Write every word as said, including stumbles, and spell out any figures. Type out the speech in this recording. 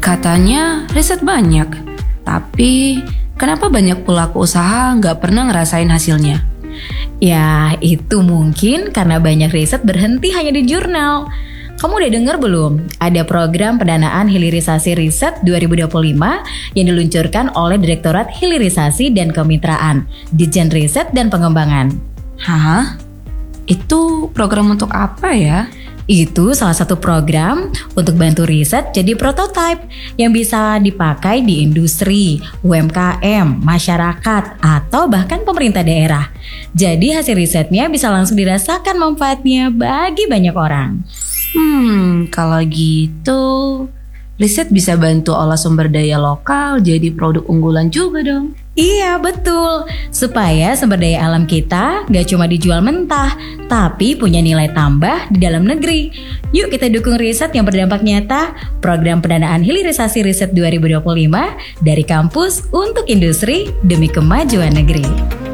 Katanya riset banyak, tapi kenapa banyak pelaku usaha nggak pernah ngerasain hasilnya? Ya, itu mungkin karena banyak riset berhenti hanya di jurnal. Kamu udah dengar belum? Ada program pendanaan hilirisasi riset dua ribu dua puluh lima yang diluncurkan oleh Direktorat Hilirisasi dan Kemitraan, Ditjen Riset dan Pengembangan. Hah? Itu program untuk apa ya? Itu salah satu program untuk bantu riset jadi prototipe yang bisa dipakai di industri, U M K M, masyarakat, atau bahkan pemerintah daerah. Jadi hasil risetnya bisa langsung dirasakan manfaatnya bagi banyak orang. Hmm, kalau gitu riset bisa bantu olah sumber daya lokal jadi produk unggulan juga dong. Iya betul, supaya sumber daya alam kita gak cuma dijual mentah, tapi punya nilai tambah di dalam negeri. Yuk kita dukung riset yang berdampak nyata, program pendanaan hilirisasi riset dua ribu dua puluh lima dari kampus untuk industri demi kemajuan negeri.